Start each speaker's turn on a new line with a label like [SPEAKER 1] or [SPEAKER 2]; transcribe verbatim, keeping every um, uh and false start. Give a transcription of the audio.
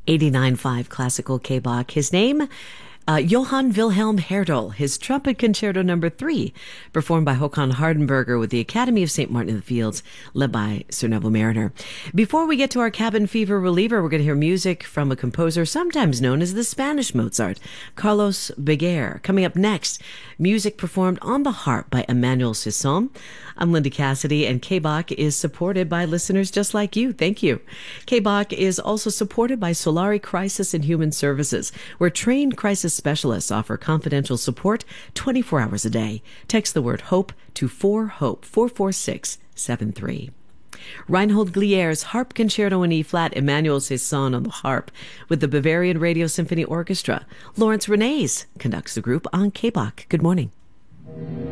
[SPEAKER 1] eighty-nine point five Classical K-Bach. His name, uh, Johann Wilhelm Herdel. His Trumpet Concerto Number Three, performed by Håkan Hardenberger with the Academy of Saint Martin in the Fields, led by Sir Neville Mariner. Before we get to our cabin fever reliever, we're going to hear music from a composer sometimes known as the Spanish Mozart, Carlos Beguer. Coming up next, music performed on the harp by Emmanuel Sisson. I'm Linda Cassidy, and K-Bach is supported by listeners just like you. Thank you. K-Bach is also supported by Solari Crisis and Human Services, where trained crisis specialists offer confidential support twenty-four hours a day. Text the word HOPE to four HOPE, four four six seven three. Reinhold Glier's Harp Concerto in E-flat, Emmanuel Sisson on the harp, with the Bavarian Radio Symphony Orchestra. Lawrence Renes conducts the group on K-Bach. Good morning.